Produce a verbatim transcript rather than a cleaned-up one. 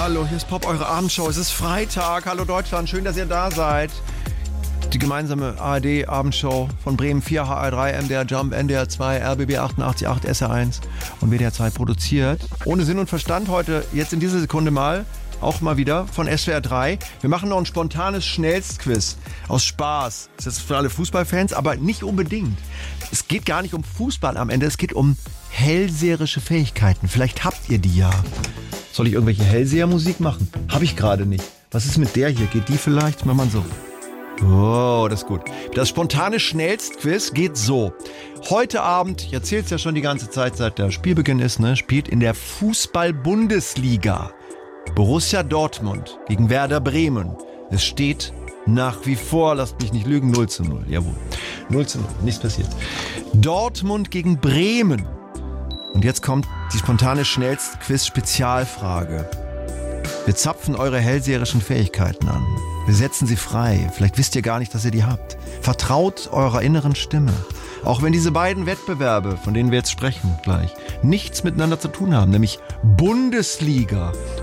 Hallo, hier ist Pop, eure Abendshow. Es ist Freitag. Hallo Deutschland, schön, dass ihr da seid. Die gemeinsame A R D-Abendshow von Bremen vier, H R drei, M D R Jump, N D R zwei, R B B achtundachtzig Komma acht, S R eins und W D R zwei produziert. Ohne Sinn und Verstand heute, jetzt in dieser Sekunde mal, auch mal wieder von S W R drei. Wir machen noch ein spontanes Schnellstquiz aus Spaß. Das ist jetzt für alle Fußballfans, aber nicht unbedingt. Es geht gar nicht um Fußball am Ende, es geht um hellseherische Fähigkeiten. Vielleicht habt ihr die ja. Soll ich irgendwelche Hellsehermusik machen? Hab ich gerade nicht. Was ist mit der hier? Geht die vielleicht? Mach mal so. Oh, das ist gut. Das spontane Schnellstquiz geht so. Heute Abend, ich erzähl's ja schon die ganze Zeit, seit der Spielbeginn ist, ne, spielt in der Fußball-Bundesliga Borussia Dortmund gegen Werder Bremen. Es steht nach wie vor, lasst mich nicht lügen, null zu null. Jawohl. null zu null, nichts passiert. Dortmund gegen Bremen. Und jetzt kommt die spontane Schnellstquiz-Spezialfrage. Wir zapfen eure hellseherischen Fähigkeiten an. Wir setzen sie frei. Vielleicht wisst ihr gar nicht, dass ihr die habt. Vertraut eurer inneren Stimme. Auch wenn diese beiden Wettbewerbe, von denen wir jetzt sprechen gleich, nichts miteinander zu tun haben, nämlich Bundesliga